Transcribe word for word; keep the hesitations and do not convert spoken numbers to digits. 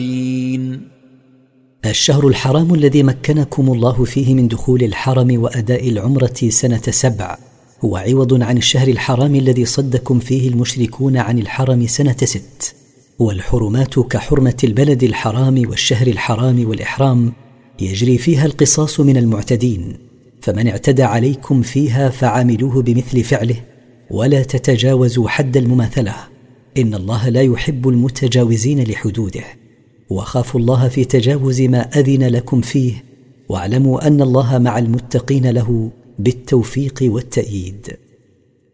الشهر الحرام الذي مكنكم الله فيه من دخول الحرم وأداء العمرة سنة سبع هو عوض عن الشهر الحرام الذي صدكم فيه المشركون عن الحرم سنة ست. والحرمات كحرمة البلد الحرام والشهر الحرام والإحرام يجري فيها القصاص من المعتدين، فمن اعتدى عليكم فيها فعاملوه بمثل فعله ولا تتجاوزوا حد المماثلة، إن الله لا يحب المتجاوزين لحدوده. وخافوا الله في تجاوز ما أذن لكم فيه، واعلموا أن الله مع المتقين له بالتوفيق والتأييد.